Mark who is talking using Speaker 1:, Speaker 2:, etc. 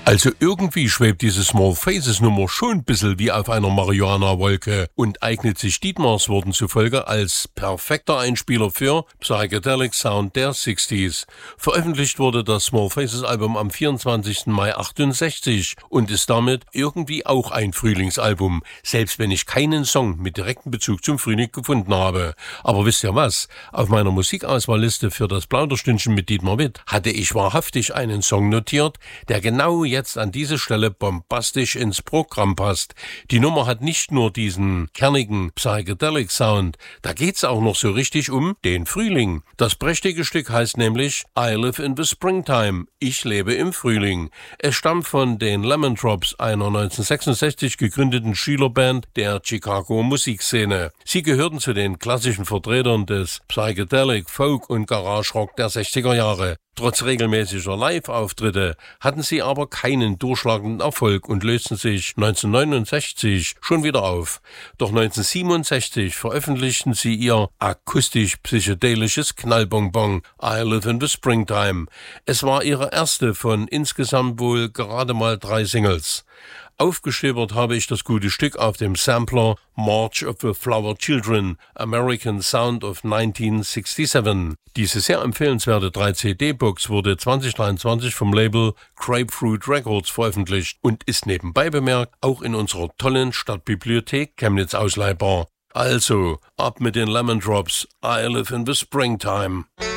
Speaker 1: Also irgendwie schwebt diese Small Faces Nummer schon ein bisschen wie auf einer Marihuana-Wolke und eignet sich Dietmars Worten zufolge als perfekter Einspieler für Psychedelic Sound der 60s. Veröffentlicht wurde das Small Faces Album am 24. Mai 68 und ist damit irgendwie auch ein Frühlingsalbum, selbst wenn ich keinen Song mit direktem Bezug zum Frühling gefunden habe. Aber wisst ihr was? Auf meiner Musikauswahlliste für das Plauderstündchen mit Dietmar Witt hatte ich wahrhaftig einen Song notiert, der genau jetzt an diese Stelle bombastisch ins Programm passt. Die Nummer hat nicht nur diesen kernigen Psychedelic Sound, da geht's auch noch so richtig um den Frühling. Das prächtige Stück heißt nämlich I Live in the Springtime, ich lebe im Frühling. Es stammt von den Lemon Drops, einer 1966 gegründeten Schülerband der Chicago Musikszene. Sie gehörten zu den klassischen Vertretern des Psychedelic, Folk und Garage Rock der 60er Jahre. Trotz regelmäßiger Live-Auftritte hatten sie aber keinen durchschlagenden Erfolg und lösten sich 1969 schon wieder auf. Doch 1967 veröffentlichten sie ihr akustisch-psychedelisches Knallbonbon I Live in the Springtime. Es war ihre erste von insgesamt wohl gerade mal 3 Singles. Aufgestöbert habe ich das gute Stück auf dem Sampler March of the Flower Children, American Sound of 1967. Diese sehr empfehlenswerte 3-CD-Box wurde 2023 vom Label Grapefruit Records veröffentlicht und ist nebenbei bemerkt auch in unserer tollen Stadtbibliothek Chemnitz ausleihbar. Also, ab mit den Lemon Drops, I Live in the Springtime.